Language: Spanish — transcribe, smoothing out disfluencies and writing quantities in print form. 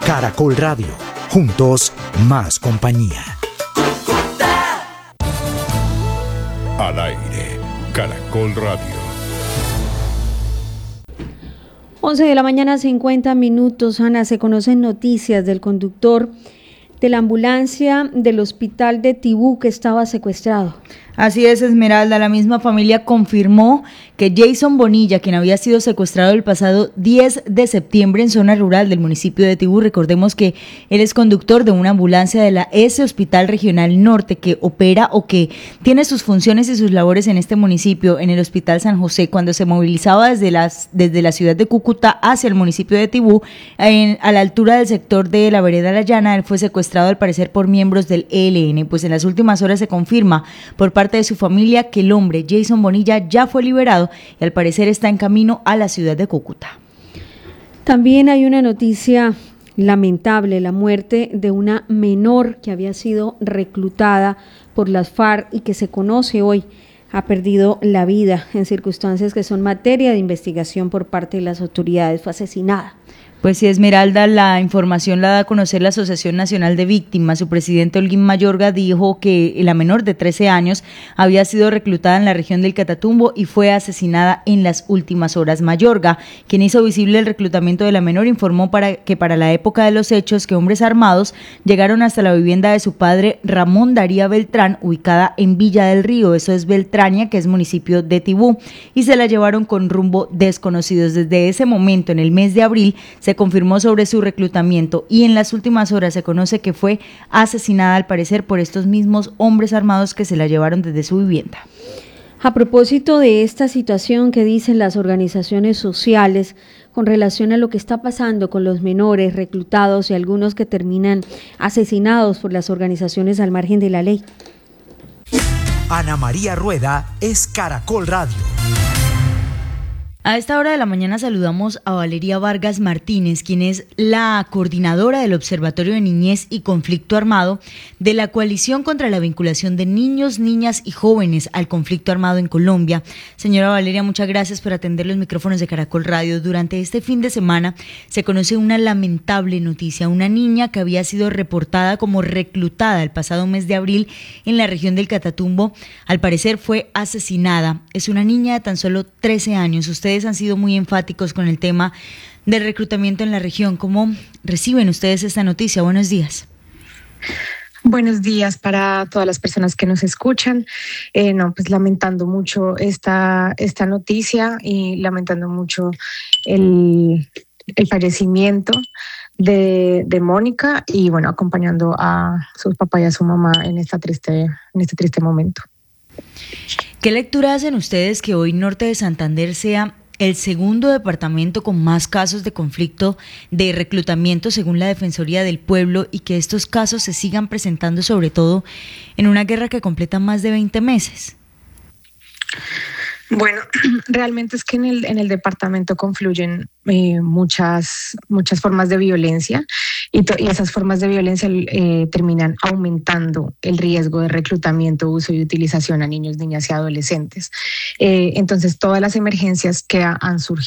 Caracol Radio. Juntos, más compañía. Al aire, Caracol Radio. 11 de la mañana, 50 minutos. Ana, se conocen noticias del conductor de la ambulancia del hospital de Tibú que estaba secuestrado. Así es, Esmeralda. La misma familia confirmó que Jason Bonilla, quien había sido secuestrado el pasado 10 de septiembre en zona rural del municipio de Tibú, recordemos que él es conductor de una ambulancia de la S Hospital Regional Norte que opera o que tiene sus funciones y sus labores en este municipio, en el Hospital San José, cuando se movilizaba desde la ciudad de Cúcuta hacia el municipio de Tibú, a la altura del sector de la vereda La Llana. Él fue secuestrado al parecer por miembros del ELN. Pues en las últimas horas se confirma por parte de su familia que el hombre Jason Bonilla ya fue liberado y al parecer está en camino a la ciudad de Cúcuta. También hay una noticia lamentable, la muerte de una menor que había sido reclutada por las FARC y que se conoce hoy ha perdido la vida en circunstancias que son materia de investigación por parte de las autoridades. Fue asesinada. Pues sí, Esmeralda, la información la da a conocer la Asociación Nacional de Víctimas. Su presidente Holguín Mayorga dijo que la menor de 13 años había sido reclutada en la región del Catatumbo y fue asesinada en las últimas horas. Mayorga, quien hizo visible el reclutamiento de la menor, informó que para la época de los hechos que hombres armados llegaron hasta la vivienda de su padre Ramón Daría Beltrán, ubicada en Villa del Río, eso es Beltrania, que es municipio de Tibú, y se la llevaron con rumbo desconocidos. Desde ese momento, en el mes de abril, se confirmó sobre su reclutamiento y en las últimas horas se conoce que fue asesinada al parecer por estos mismos hombres armados que se la llevaron desde su vivienda. A propósito de esta situación que dicen las organizaciones sociales con relación a lo que está pasando con los menores reclutados y algunos que terminan asesinados por las organizaciones al margen de la ley. Ana María Rueda es Caracol Radio. A esta hora de la mañana saludamos a Valeria Vargas Martínez, quien es la coordinadora del Observatorio de Niñez y Conflicto Armado de la Coalición contra la Vinculación de Niños, Niñas y Jóvenes al Conflicto Armado en Colombia. Señora Valeria, muchas gracias por atender los micrófonos de Caracol Radio. Durante este fin de semana se conoce una lamentable noticia. Una niña que había sido reportada como reclutada el pasado mes de abril en la región del Catatumbo, al parecer fue asesinada. Es una niña de tan solo 13 años. Ustedes han sido muy enfáticos con el tema del reclutamiento en la región. ¿Cómo reciben ustedes esta noticia? Buenos días. Buenos días para todas las personas que nos escuchan. Pues lamentando mucho esta noticia y lamentando mucho el fallecimiento de Mónica y bueno, acompañando a sus papás y a su mamá en este triste momento. ¿Qué lectura hacen ustedes que hoy Norte de Santander sea el segundo departamento con más casos de conflicto de reclutamiento según la Defensoría del Pueblo y que estos casos se sigan presentando sobre todo en una guerra que completa más de 20 meses? Bueno, realmente es que en el departamento confluyen muchas formas de violencia y esas formas de violencia terminan aumentando el riesgo de reclutamiento, uso y utilización a niños, niñas y adolescentes. Entonces, todas las emergencias que han surgido